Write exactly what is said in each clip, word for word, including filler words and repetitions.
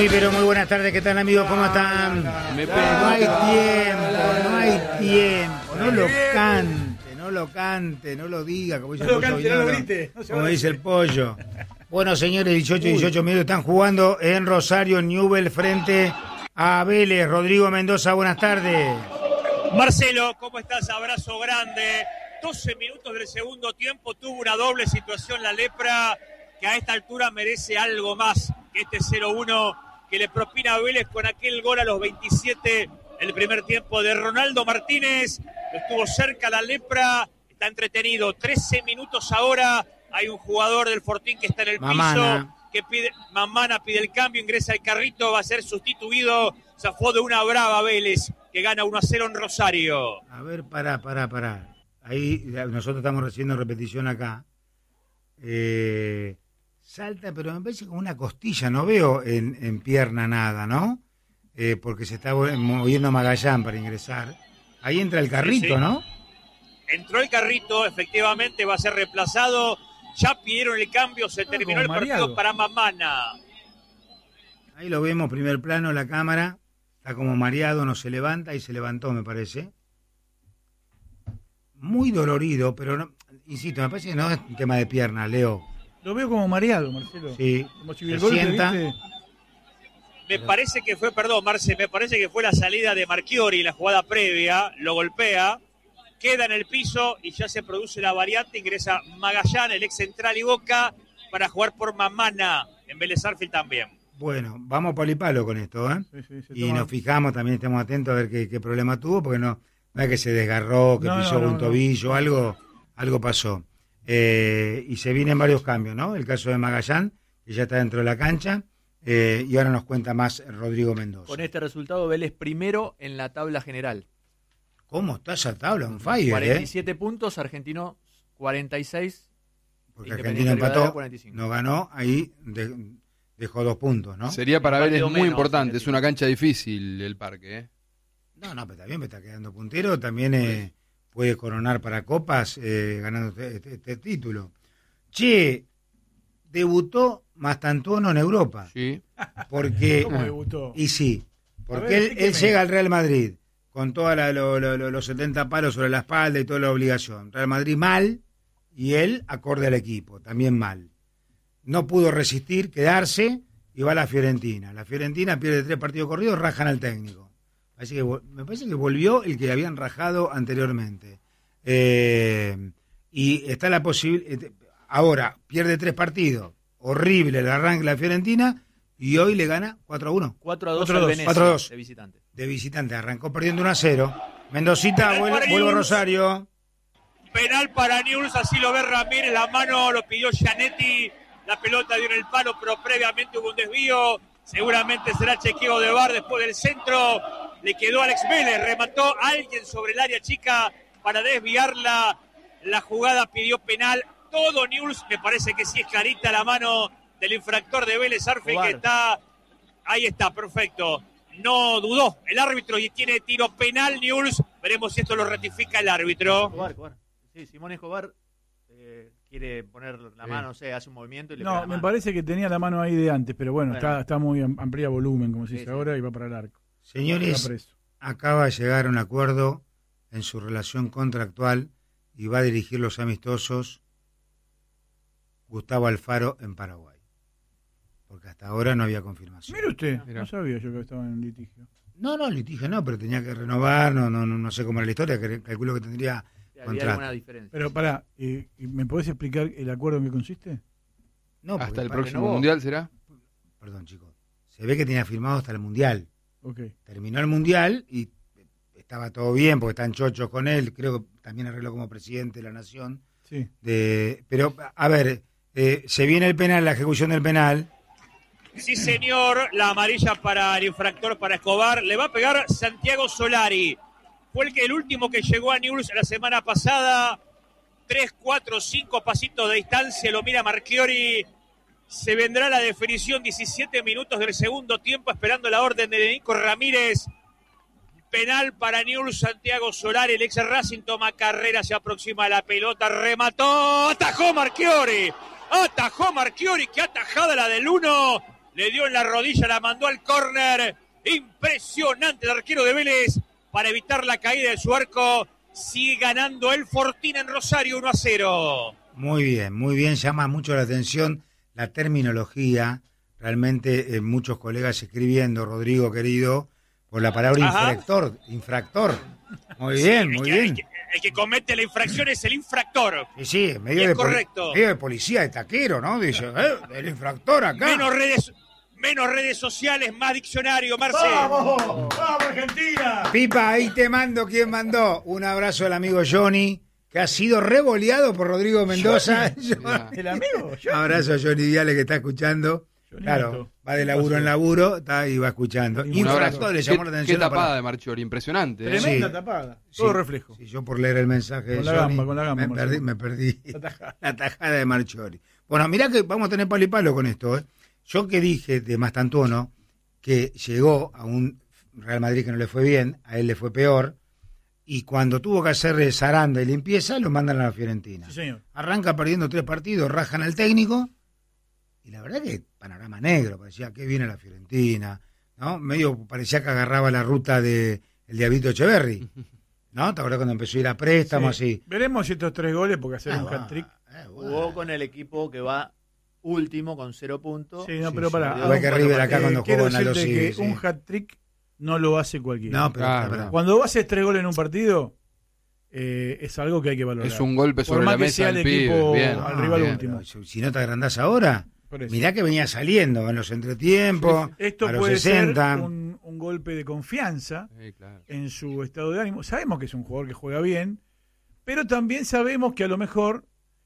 Muy pero muy buenas tardes, ¿qué tal amigos? ¿Cómo están? No hay tiempo, no hay tiempo, no lo cante, no lo cante, no lo diga, como dice el pollo, como dice el pollo. Bueno, señores, dieciocho, dieciocho minutos, están jugando en Rosario, Newell frente a Vélez. Rodrigo Mendoza, buenas tardes. Marcelo, ¿cómo estás? Abrazo grande. doce minutos del segundo tiempo, tuvo una doble situación la Lepra, que a esta altura merece algo más que este cero uno que le propina a Vélez con aquel gol a los veintisiete, el primer tiempo de Ronaldo Martínez. Estuvo cerca la Lepra, está entretenido. trece minutos ahora, hay un jugador del Fortín que está en el Mamana. piso, que pide, Mamana pide el cambio, ingresa el carrito, va a ser sustituido. Zafó de una brava Vélez, que gana uno a cero en Rosario. A ver, pará, pará, pará. Ahí nosotros estamos haciendo repetición acá. Eh, salta, pero me parece como una costilla, no veo en, en pierna nada, ¿no? Eh, porque se está moviendo Magallán para ingresar. Ahí entra el carrito, sí, sí. ¿No? Entró el carrito, efectivamente va a ser reemplazado. Ya pidieron el cambio, se ah, terminó el mareado. Partido para Mamana. Ahí lo vemos, primer plano, la cámara. Está como mareado, no se levanta y se levantó, me parece. Muy dolorido, pero no, insisto, me parece que no es un tema de pierna, Leo. Lo veo como mareado, Marcelo. Sí, como si se el golpe, sienta. ¿viste? Me parece que fue, perdón, Marce, me parece que fue la salida de Marchiori, la jugada previa, lo golpea, queda en el piso y ya se produce la variante, ingresa Magallán, el ex central y Boca, para jugar por Mamana, en Vélez Arfield también. Bueno, vamos palo y palo con esto, ¿eh? Sí, sí, y toma. Nos fijamos, también estamos atentos a ver qué, qué problema tuvo, porque no, no es que se desgarró, que no, pisó no, no, un tobillo, no. algo algo pasó. Eh, y se vienen varios cambios, ¿no? El caso de Magallán, que ya está dentro de la cancha, eh, y ahora nos cuenta más Rodrigo Mendoza. Con este resultado, Vélez primero en la tabla general. ¿Cómo está esa tabla? On fire, cuarenta y siete eh? puntos, Argentino cuarenta y seis. Porque Argentino empató, no ganó, ahí de, dejó dos puntos, ¿no? Sería para Vélez muy menos, importante, es una cancha difícil el Parque, ¿eh? No, no, pero está bien, me está quedando puntero, también eh, puede coronar para Copas eh, ganando este, este, este título. Che, debutó Mastantuono en Europa. Sí. Porque, ¿Cómo debutó? Y sí, porque ver, él, él llega al Real Madrid con todos lo, lo, lo, los setenta palos sobre la espalda y toda la obligación. Real Madrid mal y él acorde al equipo, también mal. No pudo resistir, quedarse y va a la Fiorentina. La Fiorentina pierde tres partidos corridos, rajan al técnico. Así que me parece que volvió el que le habían rajado anteriormente. Eh, y está la posibilidad. Ahora pierde tres partidos. Horrible el arranque de la Fiorentina. Y hoy le gana cuatro a uno. cuatro a dos al Venecia, cuatro a dos de visitante. De visitante. Arrancó perdiendo uno a cero. Mendocita vuelve, vuelve a Rosario. Penal para Newell's, así lo ve Ramírez. La mano lo pidió Gianetti. La pelota dio en el palo, pero previamente hubo un desvío. Seguramente será chequeo de V A R después del centro. Le quedó Alex Vélez, remató a alguien sobre el área chica para desviarla. La jugada pidió penal. Todo Newell's, me parece que sí es clarita la mano del infractor de Vélez Arfield, que está, ahí está, perfecto. No dudó el árbitro y tiene tiro penal Newell's. Veremos si esto lo ratifica el árbitro. Escobar, Escobar. Sí, Simón Escobar eh, quiere poner la mano, o sea, hace un movimiento y le No, pega la me mano. parece que tenía la mano ahí de antes, pero bueno, Bueno. Está, está muy am- amplía volumen, como se Sí, dice sí. ahora, y va para el arco. Señores, Está preso. acaba de llegar a un acuerdo en su relación contractual y va a dirigir los amistosos Gustavo Alfaro en Paraguay. Porque hasta ahora no había confirmación. Mire usted, Mirá. no sabía yo que estaba en litigio. No, no, litigio no, pero tenía que renovar, no, no, no, no sé cómo era la historia, que calculo que tendría Había contrato. alguna diferencia. Pero pará, eh, ¿me podés explicar el acuerdo en qué consiste? No, porque Hasta el pa- próximo renovó. Mundial será. Perdón, chicos. Se ve que tenía firmado hasta el Mundial. Ok. Terminó el Mundial y estaba todo bien porque están chochos con él. Creo que también arregló como presidente de la Nación. Sí. De, pero, a ver, eh, se viene el penal, la ejecución del penal. Sí, señor, la amarilla para el infractor, para Escobar. Le va a pegar Santiago Solari. Fue el que el último que llegó a Newell's la semana pasada. Tres, cuatro, cinco pasitos de distancia. Lo mira Marchiori. Se vendrá la definición. diecisiete minutos del segundo tiempo, esperando la orden de Nico Ramírez. Penal para Newell's, Santiago Solari. El ex Racing toma carrera, se aproxima a la pelota. Remató. Atajó Marchiori. Atajó Marchiori. Qué atajada la del uno. le dio en la rodilla, la mandó al córner. Impresionante el arquero de Vélez para evitar la caída de su arco. Sigue ganando el Fortín en Rosario uno a cero. Muy bien, muy bien, llama mucho la atención la terminología. Realmente eh, muchos colegas escribiendo, Rodrigo querido, por la palabra Ajá. infractor. Infractor. Muy bien, El muy que, bien. El que, el que comete la infracción es el infractor. Sí, sí, medio es de, poli- correcto. medio de policía, de taquero, ¿no? Dice, eh, el infractor acá. Menos redes, menos redes sociales, más diccionario, Marce. ¡Vamos! ¡Vamos, Argentina! Pipa, ahí te mando quién mandó. Un abrazo al amigo Johnny, que ha sido revoleado por Rodrigo Mendoza. Mirá. ¿El amigo? Yo. Abrazo a Johnny Viale que está escuchando. Johnny Claro, Neto. va de laburo en laburo, está y va escuchando. Un Un abrazo. Infractor, le ¿Qué, llamó la qué atención. la tapada palabra. de Marchiori, impresionante. ¿eh? Tremenda Sí. tapada. Sí, Todo reflejo. sí, yo por leer el mensaje Con de la Johnny, gamba, con la gamba, me Marcelo. perdí, me perdí La tajada. la tajada de Marchiori. Bueno, mirá que vamos a tener palo y palo con esto. ¿eh? Yo que dije de Mastantuono que llegó a un Real Madrid que no le fue bien, a él le fue peor, y cuando tuvo que hacer zaranda y limpieza, lo mandan a la Fiorentina. Sí, señor. Arranca perdiendo tres partidos, rajan al técnico, y la verdad que panorama negro, parecía que viene la Fiorentina, ¿no? Medio parecía que agarraba la ruta de el Diablito Echeverry, ¿no? ¿Te acuerdas cuando empezó a ir a préstamos Sí. así? Veremos si estos tres goles, porque hacer Ah, un va, hat-trick. eh, Jugó bueno. con el equipo que va último con cero puntos. Sí, no, Sí, pero sí, para. igual que River acá cuando quiero jugó en Aldo decirte Civi, que sí. un hat-trick no lo hace cualquiera. No, pero, Claro. pero- Cuando haces tres goles en un partido, eh, es algo que hay que valorar. Es un golpe Por sobre más la que mesa sea del el pibe. equipo Bien, al Ah, rival bien. último. pero si no te agrandás ahora, Por eso. mirá que venía saliendo en los entretiempos, Esto a los puede sesenta. ser un, un golpe de confianza Sí, claro. en su estado de ánimo. Sabemos que es un jugador que juega bien, pero también sabemos que a lo mejor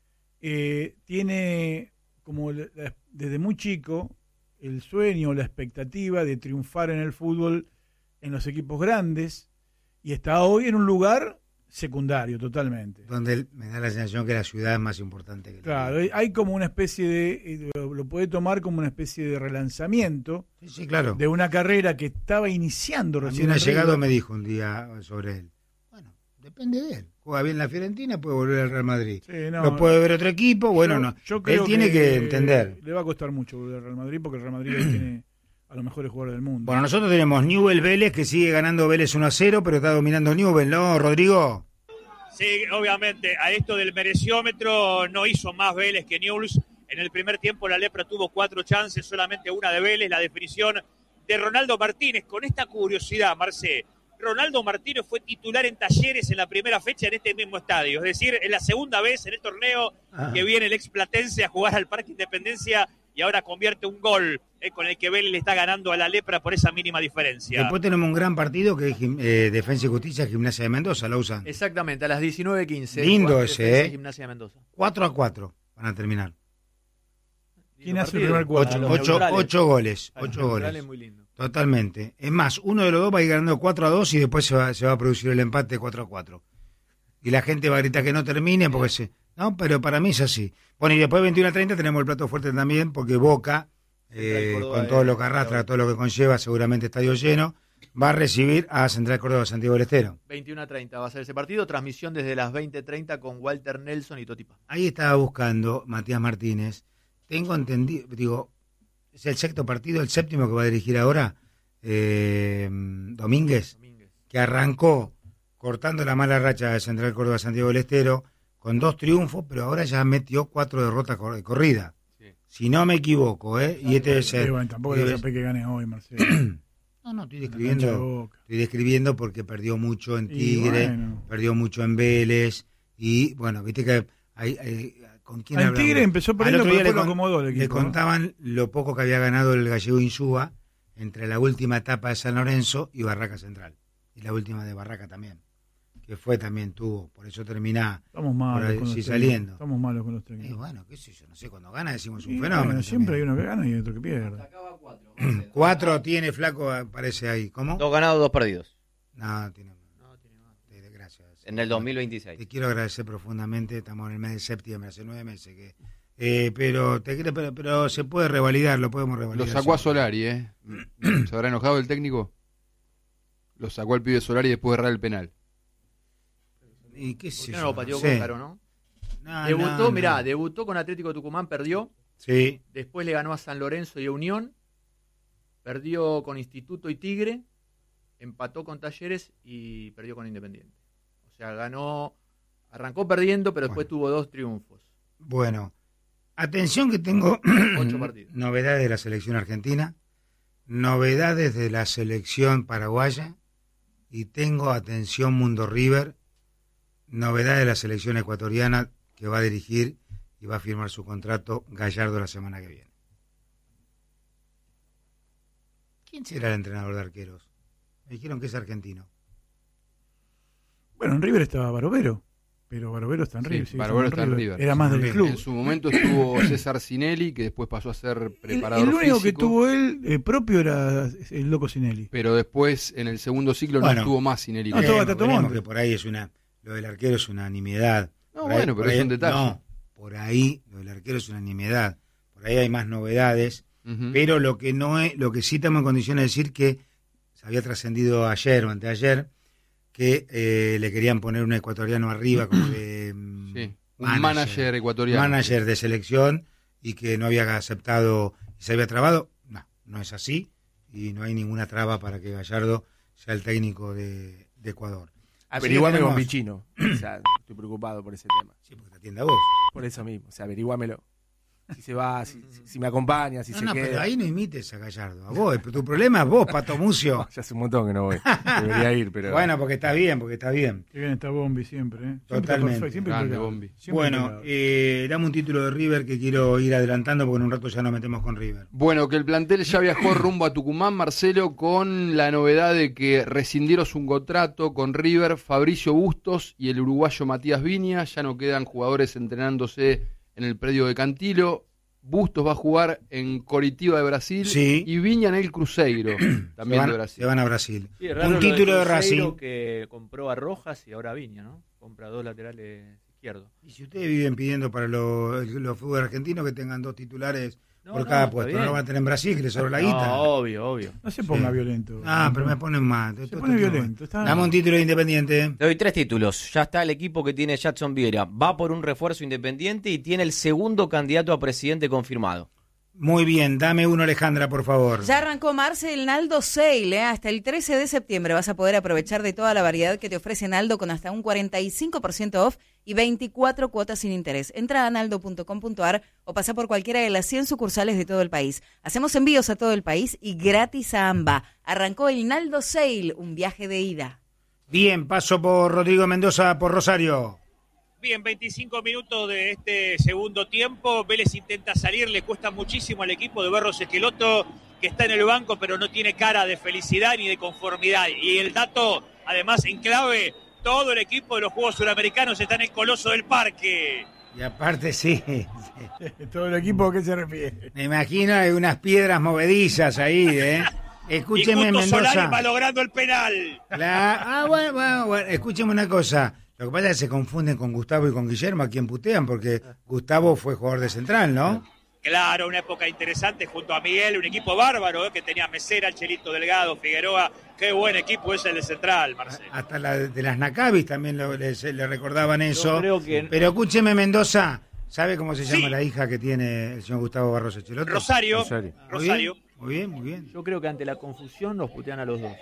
eh, tiene como la- la- desde muy chico el sueño, la expectativa de triunfar en el fútbol en los equipos grandes y está hoy en un lugar secundario totalmente. Donde él- me da la sensación que la ciudad es más importante que el Claro, hay- hay como una especie de, eh, lo lo puede tomar como una especie de relanzamiento Sí, sí, claro. de una carrera que estaba iniciando A mí recién. un en allegado River. me dijo un día sobre él. Bueno, depende de él. Juega bien la Fiorentina, puede volver al Real Madrid. Sí, no, Lo puede ver otro equipo, bueno, yo- no. yo Él creo tiene que entender. Le va a costar mucho volver al Real Madrid porque el Real Madrid hoy tiene a los mejores jugadores del mundo. Bueno, nosotros tenemos Newell Vélez, que sigue ganando Vélez uno a cero, pero está dominando Newell, ¿no, Rodrigo? Sí, obviamente, a esto del mereciómetro no hizo más Vélez que Newell's. En el primer tiempo la Lepra tuvo cuatro chances, solamente una de Vélez, la definición de Ronaldo Martínez. Con esta curiosidad, Marcé, Ronaldo Martínez fue titular en Talleres en la primera fecha en este mismo estadio. Es decir, es la segunda vez en el torneo Ah. que viene el explatense a jugar al Parque Independencia y ahora convierte un gol eh, con el que Vélez le está ganando a la Lepra por esa mínima diferencia. Después tenemos un gran partido que es Gim- eh, Defensa y Justicia, Gimnasia de Mendoza, la usan. Exactamente, a las diecinueve quince. Lindo Juan ese, Defensa ¿eh? y Gimnasia de Mendoza. cuatro a cuatro van a terminar. ¿Quién hace el Lindo primer partido. cuatro? A Ocho, los ocho, neutrales. ocho goles, A los ocho neutrales, goles. muy lindo. Totalmente. Es más, uno de los dos va a ir ganando cuatro a dos y después se va, se va a producir el empate cuatro a cuatro. Y la gente va a gritar que no termine porque se... No, pero para mí es así. Bueno, y después veintiuno a treinta tenemos el plato fuerte también porque Boca, eh, Córdoba con todo de- lo que arrastra, todo lo que conlleva, seguramente estadio lleno, va a recibir a Central Córdoba Santiago del Estero. veintiuno a treinta va a ser ese partido. Transmisión desde las veinte treinta con Walter Nelson y Totipa. Ahí estaba buscando Matías Martínez. Tengo entendido, digo, es el sexto partido, el séptimo que va a dirigir ahora eh, Domínguez, Domínguez. que arrancó cortando la mala racha de Central Córdoba Santiago del Estero con dos triunfos, pero ahora ya metió cuatro derrotas cor- corridas. Sí. Si no me equivoco, ¿eh? Y este debe Sí, ser... bueno, tampoco debe- le que gane hoy, Marcelo. No, no, estoy La cancha de describiendo, Boca. estoy describiendo porque perdió mucho en Y Tigre, bueno. perdió mucho en Vélez, y bueno, viste que hay... hay- ¿con quién En hablamos? Tigre empezó Al perdiendo, otro pero día después lo con- acomodó el Le equipo. ¿no? contaban lo poco que había ganado el gallego Insúa entre la última etapa de San Lorenzo y Barraca Central. Y la última de Barraca también. Que fue también, tuvo. Por eso termina. Estamos malos por ahí, con los sí, técnicos. saliendo. Estamos malos con los Y técnicos. bueno, qué sé yo, no sé, cuando gana decimos un Y fenómeno. bueno, siempre hay también. uno que gana y otro que pierde. Cuatro tiene Flaco, aparece ahí. ¿Cómo? Dos ganados, dos perdidos. No, tiene. No, tiene más. eh, Gracias. En el dos mil veintiséis. Te quiero agradecer profundamente. Estamos en el mes de septiembre, hace nueve meses que. Eh, pero, te, quiero- pero, pero se puede revalidar, lo podemos revalidar. Lo sacó a sí. Solari, ¿eh? ¿Se habrá enojado el técnico? Lo sacó al pibe Solari después de errar el penal. ¿Y qué ¿Por sé qué yo? no lo pateó sé. Cóncaro, no? No, Debutó, no, mirá, no. debutó con Atlético Tucumán, perdió. Sí. Después le ganó a San Lorenzo y a Unión. perdió con Instituto y Tigre, empató con Talleres y perdió con Independiente. O sea, ganó, arrancó perdiendo, pero después Bueno. tuvo dos triunfos. Bueno, atención que tengo Ocho partidos. novedades de la selección argentina, novedades de la selección paraguaya y tengo, atención Mundo River, novedades de la selección ecuatoriana que va a dirigir y va a firmar su contrato Gallardo la semana que viene. ¿Quién será el entrenador de arqueros? Me dijeron que es argentino. Bueno, en River estaba Barovero, pero Barovero está en Sí, River. sigue Barovero estando está en River. Era más del Bien. club. En su momento estuvo César Cinelli, que después pasó a ser El, preparador el único que físico, tuvo él eh, propio era el Loco Sinelli. pero después en el segundo ciclo Bueno. no estuvo más Cinelli. No, con él. todo Veremos, Tato veremos Monte. que por ahí es una, lo del arquero es una nimiedad. No, Por ahí- bueno, por pero es ahí- un detalle. No, por ahí lo del arquero es una nimiedad. Por ahí hay más novedades. Ujú. Pero lo que no es, lo que sí estamos en condiciones de decir que se había trascendido ayer o anteayer que eh, le querían poner un ecuatoriano arriba como de mm, Sí, un manager, ecuatoriano. manager de selección y que no había aceptado y se había trabado. No, no es así y no hay ninguna traba para que Gallardo sea el técnico de, de Ecuador. Así que Averiguame con tenemos- Pichino. O sea, estoy preocupado por ese tema. Sí, porque te atiende a vos. Por eso mismo. O sea, averiguámelo. Si se va, si, si- si me acompaña, si no, se no, queda. pero ahí no imites a Gallardo. A vos, tu problema es vos, Pato Mucio. Ya hace un montón que no voy. Debería ir, pero. Bueno, porque está bien, porque está bien. Qué bien está Bombi siempre, ¿eh? Siempre está Totalmente. perfecto, siempre Grande, impecable. Bombi. Siempre Bueno, impecable. eh, dame un título de River que quiero ir adelantando porque en un rato ya nos metemos con River. Bueno, que el plantel ya viajó rumbo a Tucumán, Marcelo, con la novedad de que rescindieron su contrato con River, Fabricio Bustos y el uruguayo Matías Viña. Ya no quedan jugadores entrenándose en el predio de Cantilo. Bustos va a jugar en Coritiba de Brasil Sí. y Viña en el Cruzeiro, Se también van, de Brasil. se van a Brasil. Sí, es raro Un lo título de Cruzeiro Racing. que compró a Rojas y ahora a Viña, ¿no? Compra dos laterales izquierdos. Y si ustedes viven pidiendo para los, los fútbol argentinos que tengan dos titulares No, por no, cada está puesto, bien. no lo van a tener en Brasil, que les sobra la guita. No, obvio, obvio. No se ponga Sí. violento. Ah, pero me ponen mal. Se pone violento. Está... Dame un título de Independiente. Te doy tres títulos. Ya está el equipo que tiene Jackson Vieira. Va por un refuerzo independiente y tiene el segundo candidato a presidente confirmado. Muy bien, dame uno, Alejandra, por favor. Ya arrancó Marce el Naldo Sale, ¿eh? Hasta el trece de septiembre vas a poder aprovechar de toda la variedad que te ofrece Naldo con hasta un cuarenta y cinco por ciento off y veinticuatro cuotas sin interés. Entra a naldo punto com punto a r o pasa por cualquiera de las cien sucursales de todo el país. Hacemos envíos a todo el país y gratis a AMBA. Arrancó el Naldo Sale, un viaje de ida. Bien, paso por Rodrigo Mendoza, por Rosario. Bien, veinticinco minutos de este segundo tiempo. Vélez intenta salir, le cuesta muchísimo al equipo de Berros Esqueloto, que está en el banco, pero no tiene cara de felicidad ni de conformidad. Y el dato, además, en clave, todo el equipo de los Juegos Suramericanos está en el Coloso del Parque. Y aparte, sí, Todo el equipo, ¿a qué se refiere? me imagino hay unas piedras movedizas ahí, ¿eh? Escúcheme, y justo Solari Mendoza. malogrando el penal. La- Ah, bueno, bueno, bueno, escúcheme una cosa. Lo que pasa es que se confunden con Gustavo y con Guillermo, a quien putean, porque Gustavo fue jugador de central, ¿no? Claro, una época interesante junto a Miguel, un equipo bárbaro, ¿eh? Que tenía Mesera, Chelito Delgado, Figueroa. Qué buen equipo es el de Central, Marcelo. Hasta la, de las Nacabis también lo- le, se- le recordaban eso. creo que- Pero escúcheme, Mendoza, ¿sabe cómo se llama Sí. la hija que tiene el señor Gustavo Barros Echeloto? Rosario, Rosario. Muy bien, Rosario. Muy bien, muy bien. Yo creo que ante la confusión los putean a los dos.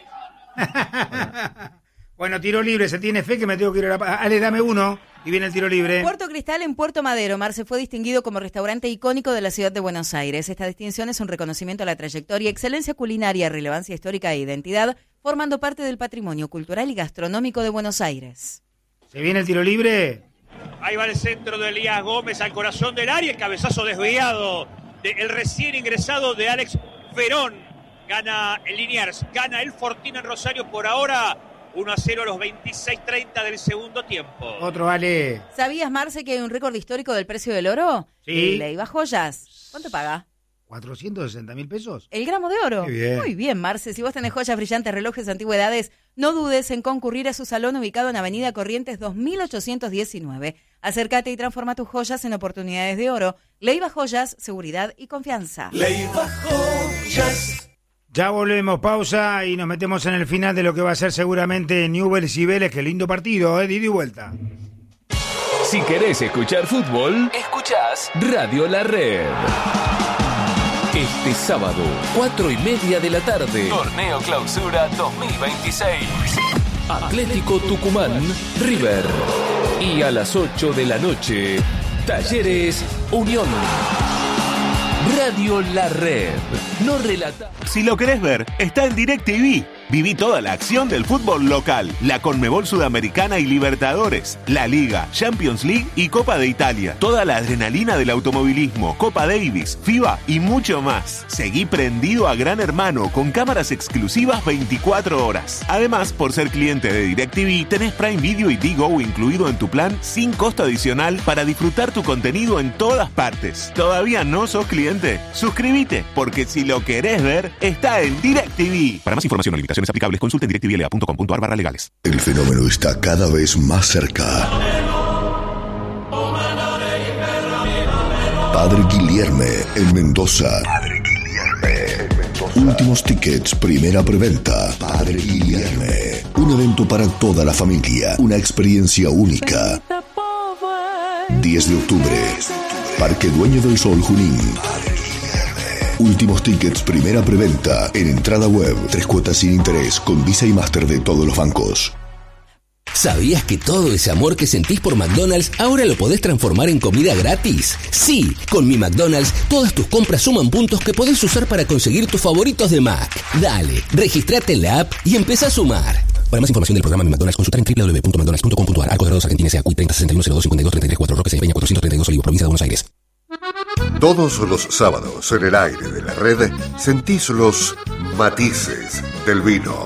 Bueno, tiro libre, se tiene fe que me tengo que ir a la... pa- Ale, dame uno y viene el tiro libre. Puerto Cristal en Puerto Madero. Marce fue distinguido como restaurante icónico de la ciudad de Buenos Aires. Esta distinción es un reconocimiento a la trayectoria, excelencia culinaria, relevancia histórica e identidad, formando parte del patrimonio cultural y gastronómico de Buenos Aires. ¿Se viene el tiro libre? Ahí va el centro de Elías Gómez al corazón del área, el cabezazo desviado del recién ingresado de Alex Verón. Gana el Liniers, gana el Fortín en Rosario por ahora, uno a cero a los veintiséis treinta del segundo tiempo. Otro, Ale. ¿Sabías, Marce, que hay un récord histórico del precio del oro? Sí. El Leiva Joyas. ¿Cuánto paga? ¿cuatrocientos sesenta mil pesos? El gramo de oro. Qué bien. Muy bien, Marce. Si vos tenés joyas brillantes, relojes, antigüedades, no dudes en concurrir a su salón ubicado en Avenida Corrientes dos mil ochocientos diecinueve. Acércate y transforma tus joyas en oportunidades de oro. Leiva Joyas, seguridad y confianza. Ya volvemos, pausa y nos metemos en el final de lo que va a ser seguramente Newell's y Vélez. Qué lindo partido, ¿eh? De ida y vuelta. Si querés escuchar fútbol, escuchás Radio La Red. Este sábado, cuatro y media de la tarde. Torneo Clausura dos mil veintiséis. Atlético Tucumán, River. Y a las ocho de la noche, Talleres Unión. Radio La Red. No relata. Si lo querés ver, está en DirecTV. Viví toda la acción del fútbol local, la Conmebol Sudamericana y Libertadores, la Liga, Champions League y Copa de Italia. Toda la adrenalina del automovilismo, Copa Davis, FIBA y mucho más. Seguí prendido a Gran Hermano con cámaras exclusivas veinticuatro horas. Además, por ser cliente de DirecTV, tenés Prime Video y Digo incluido en tu plan sin costo adicional para disfrutar tu contenido en todas partes. ¿Todavía no sos cliente? Suscríbete, porque si lo querés ver, está en DirecTV. Para más información o limitaciones aplicables, consulte en directivela punto com punto ar barra legales. El fenómeno está cada vez más cerca. Padre Guilherme en Mendoza. Padre Guilherme en Mendoza. Últimos tickets, primera preventa. Padre Guilherme. Un evento para toda la familia. Una experiencia única. diez de octubre. Parque Dueño del Sol, Junín. Últimos tickets, primera preventa, en entrada web, tres cuotas sin interés, con Visa y Master de todos los bancos. ¿Sabías que todo ese amor que sentís por McDonald's ahora lo podés transformar en comida gratis? Sí, con Mi McDonald's, todas tus compras suman puntos que podés usar para conseguir tus favoritos de Mac. Dale, registrate en la app y empezá a sumar. Para más información del programa Mi McDonald's, consultar en doble u doble u doble u punto mcdonalds punto com punto ar. Arcos Dorados Argentina S A C U I treinta sesenta y uno cero dos cincuenta y dos treinta y tres cuatro Roque Peña cuatrocientos treinta y dos Olivos, provincia de Buenos Aires. Todos los sábados en el aire de la red sentís los matices del vino.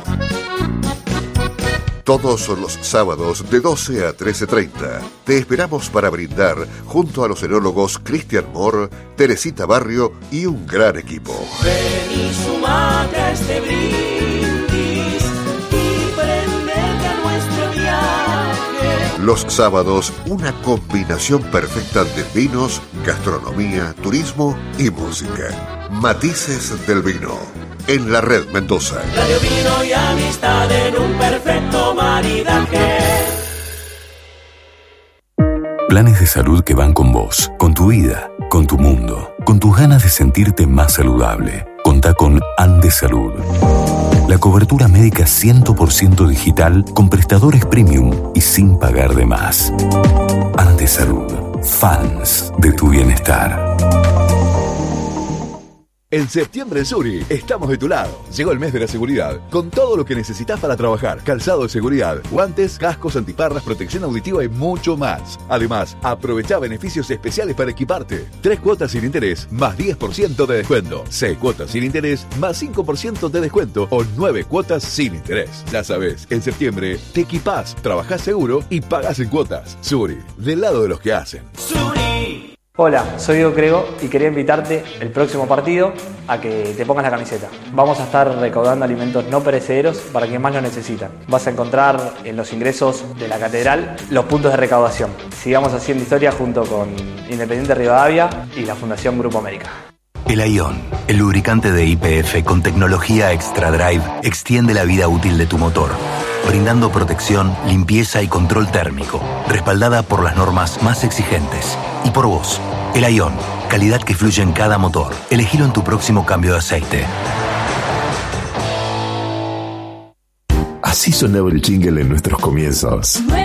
Todos los sábados de doce a trece treinta te esperamos para brindar junto a los enólogos Cristian Moore, Teresita Barrio y un gran equipo. Ven y sumate a este brindis y prendete a nuestro viaje. Los sábados, una combinación perfecta de vinos, gastronomía, turismo y música. Matices del vino. En la red Mendoza. Radio, vino y amistad en un perfecto maridaje. Planes de salud que van con vos, con tu vida, con tu mundo, con tus ganas de sentirte más saludable. Contá con Andes Salud. La cobertura médica cien por ciento digital con prestadores premium y sin pagar de más. Andes Salud. Fans de tu bienestar. En septiembre en Suri estamos de tu lado. Llegó el mes de la seguridad, con todo lo que necesitas para trabajar. Calzado de seguridad, guantes, cascos, antiparras, protección auditiva y mucho más. Además, aprovecha beneficios especiales para equiparte. Tres cuotas sin interés, más diez por ciento de descuento. Seis cuotas sin interés, más cinco por ciento de descuento. O nueve cuotas sin interés. Ya sabes, en septiembre te equipás, trabajás seguro y pagás en cuotas. Suri, del lado de los que hacen. Suri. Hola, soy Diego Crego y quería invitarte el próximo partido a que te pongas la camiseta. Vamos a estar recaudando alimentos no perecederos para quienes más lo necesitan. Vas a encontrar en los ingresos de la catedral los puntos de recaudación. Sigamos haciendo historia junto con Independiente Rivadavia y la Fundación Grupo América. El Ion, el lubricante de Y P F con tecnología Extra Drive, extiende la vida útil de tu motor, brindando protección, limpieza y control térmico, respaldada por las normas más exigentes. Y por vos, el Ion, calidad que fluye en cada motor. Elegilo en tu próximo cambio de aceite. Así sonaba el jingle en nuestros comienzos.